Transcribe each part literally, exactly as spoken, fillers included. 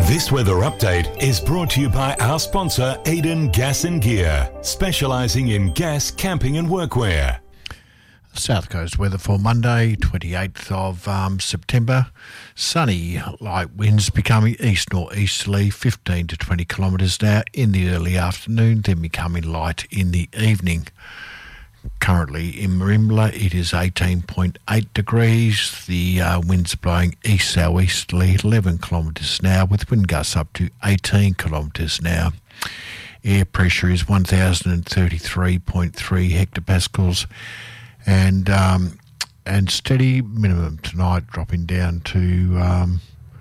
This weather update is brought to you by our sponsor, Eden Gas and Gear, specialising in gas, camping and workwear. South Coast weather for Monday, twenty-eighth of um, September. Sunny, light winds becoming east-northeasterly, fifteen to twenty kilometres an hour in the early afternoon, then becoming light in the evening. Currently in Merimbula, it is eighteen point eight degrees. The uh, winds blowing east-southeasterly, eleven kilometres an hour, with wind gusts up to eighteen kilometres an hour. Air pressure is one thousand thirty-three point three hectopascals. And um, and steady minimum tonight, dropping down to, um,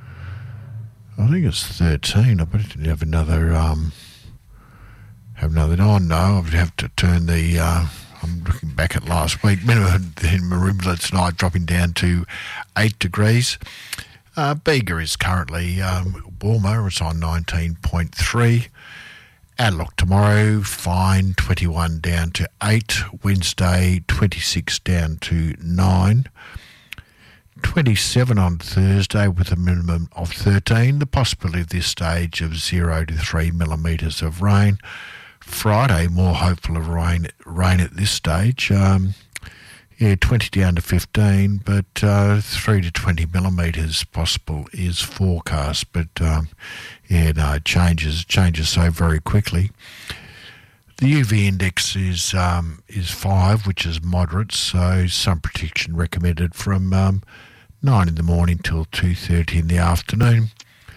I think it's thirteen. I bet you have another, um, have another, oh no, I would have to turn the, uh, I'm looking back at last week, minimum in Merimbula tonight dropping down to eight degrees. Uh, Bega is currently um, warmer, it's on nineteen point three. Outlook tomorrow, fine, twenty-one down to eight. Wednesday, twenty-six down to nine. twenty-seven on Thursday with a minimum of thirteen. The possibility at this stage of zero to three millimetres of rain. Friday, more hopeful of rain rain at this stage. Um, yeah, twenty down to fifteen, but uh, three to twenty millimetres possible is forecast. But um, yeah, no, it changes changes so very quickly. The U V index is um, is five, which is moderate, so sun protection recommended from um, nine in the morning till two thirty in the afternoon.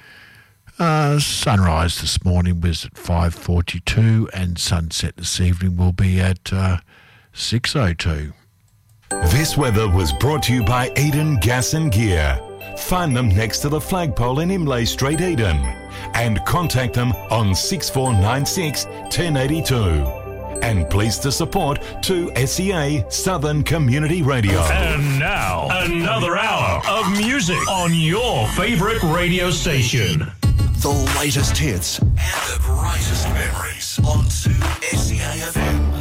Uh, sunrise this morning was at five forty-two, and sunset this evening will be at uh, six oh two. This weather was brought to you by Eden Gas and Gear. Find them next to the flagpole in Imlay Street, Eden, and contact them on six four nine six, one oh eight two. And pleased to support two S E A Southern Community Radio. And now, another hour of music on your favourite radio station. The latest hits and the brightest memories on two S E A F M.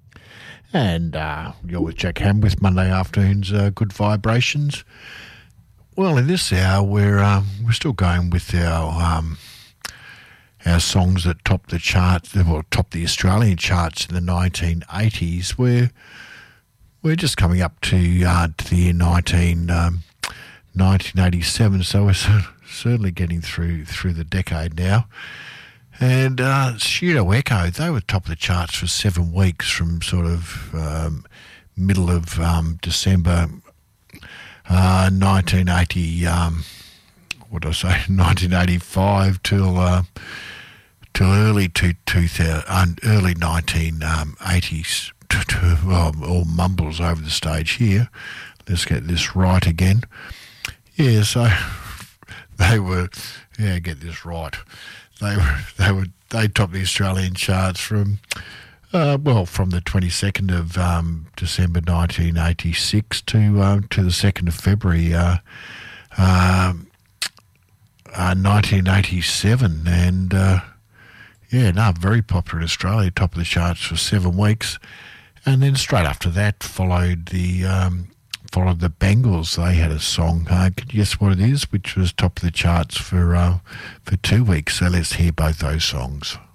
And uh, you're with Jack Ham with Monday afternoon's uh, Good Vibrations. Well, in this hour, we're um, we're still going with our um, our songs that topped the charts, well, topped the Australian charts in the nineteen eighties. We're we're just coming up to uh, to the year nineteen eighty-seven, so we're certainly getting through through the decade now. And uh, Pseudo Echo, they were top of the charts for seven weeks from sort of um, middle of um, December uh, nineteen eighty, um, what did I say, nineteen eighty-five till uh, till early to two thousand, early nineteen eighties. Well, all mumbles over the stage here. Let's get this right again. Yeah, so they were. Yeah, get this right. They were they were they topped the Australian charts from uh, well from the twenty-second of um, December nineteen eighty-six to uh, to the second of February uh, uh, uh, nineteen eighty-seven, and uh, yeah, no, very popular in Australia, top of the charts for seven weeks, and then straight after that followed the. Um, Followed the Bengals. They had a song, uh, can you guess what it is, which was top of the charts for uh, for two weeks. So let's hear both those songs.